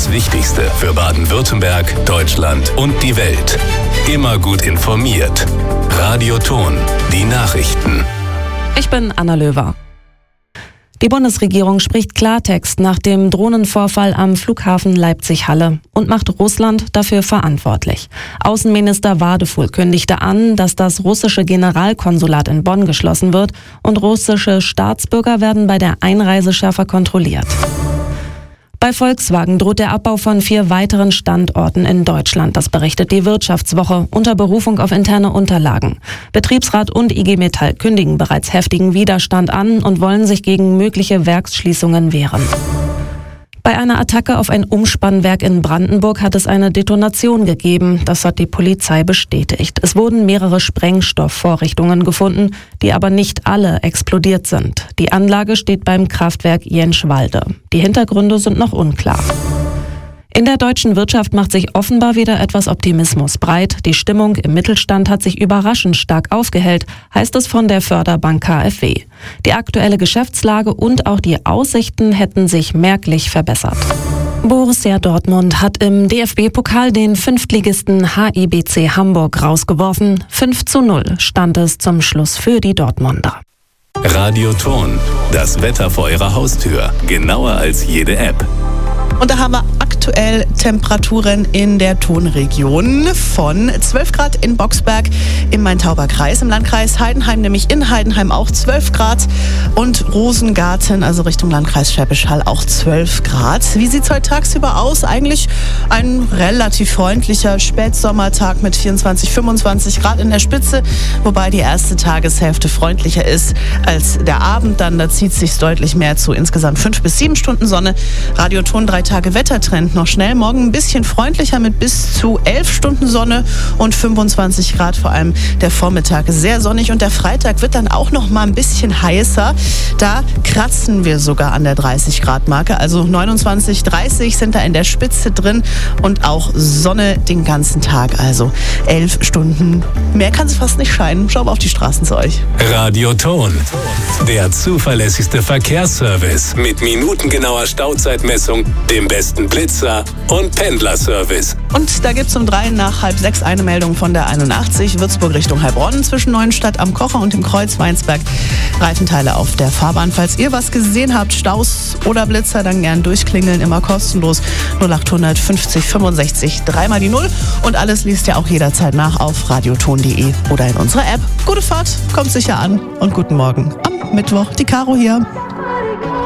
Das Wichtigste für Baden-Württemberg, Deutschland und die Welt. Immer gut informiert. Radio Thon, die Nachrichten. Ich bin Anna Löwer. Die Bundesregierung spricht Klartext nach dem Drohnenvorfall am Flughafen Leipzig-Halle und macht Russland dafür verantwortlich. Außenminister Wadefuhl kündigte an, dass das russische Generalkonsulat in Bonn geschlossen wird und russische Staatsbürger werden bei der Einreise schärfer kontrolliert. Bei Volkswagen droht der Abbau von 4 weiteren Standorten in Deutschland. Das berichtet die Wirtschaftswoche unter Berufung auf interne Unterlagen. Betriebsrat und IG Metall kündigen bereits heftigen Widerstand an und wollen sich gegen mögliche Werksschließungen wehren. Bei einer Attacke auf ein Umspannwerk in Brandenburg hat es eine Detonation gegeben. Das hat die Polizei bestätigt. Es wurden mehrere Sprengstoffvorrichtungen gefunden, die aber nicht alle explodiert sind. Die Anlage steht beim Kraftwerk Jenschwalde. Die Hintergründe sind noch unklar. In der deutschen Wirtschaft macht sich offenbar wieder etwas Optimismus breit. Die Stimmung im Mittelstand hat sich überraschend stark aufgehellt, heißt es von der Förderbank KfW. Die aktuelle Geschäftslage und auch die Aussichten hätten sich merklich verbessert. Borussia Dortmund hat im DFB-Pokal den Fünftligisten HIBC Hamburg rausgeworfen. 5:0 stand es zum Schluss für die Dortmunder. Radio Thon, das Wetter vor Ihrer Haustür. Genauer als jede App. Und da haben wir aktuell Temperaturen in der Thonregion von 12 Grad in Boxberg im Main-Tauber-Kreis, im Landkreis Heidenheim, nämlich in Heidenheim auch 12 Grad und Rosengarten, also Richtung Landkreis Schwäbisch Hall, auch 12 Grad. Wie sieht es heute tagsüber aus? Eigentlich ein relativ freundlicher Spätsommertag mit 24, 25 Grad in der Spitze, wobei die erste Tageshälfte freundlicher ist als der Abend. Dann da zieht es sich deutlich mehr zu, insgesamt 5 bis 7 Stunden Sonne. Radio Thon 3 Tage Wettertrend noch schnell. Morgen ein bisschen freundlicher mit bis zu 11 Stunden Sonne und 25 Grad. Vor allem der Vormittag ist sehr sonnig und der Freitag wird dann auch noch mal ein bisschen heißer. Da kratzen wir sogar an der 30 Grad Marke. Also 29, 30 sind da in der Spitze drin und auch Sonne den ganzen Tag. Also 11 Stunden. Mehr kann es fast nicht scheinen. Schauen wir auf die Straßen zu euch. Radio Thon, der zuverlässigste Verkehrsservice mit minutengenauer Stauzeitmessung, dem besten Blitzer und Pendlerservice. Und da gibt es um 3 nach halb 6 eine Meldung von der 81 Würzburg Richtung Heilbronn zwischen Neuenstadt am Kocher und dem Kreuz Weinsberg. Reifenteile auf der Fahrbahn. Falls ihr was gesehen habt, Staus oder Blitzer, dann gern durchklingeln, immer kostenlos. 0800 50 65 3 die 0. Und alles liest ihr auch jederzeit nach auf radiothon.de oder in unserer App. Gute Fahrt, kommt sicher an und guten Morgen am Mittwoch. Die Caro hier.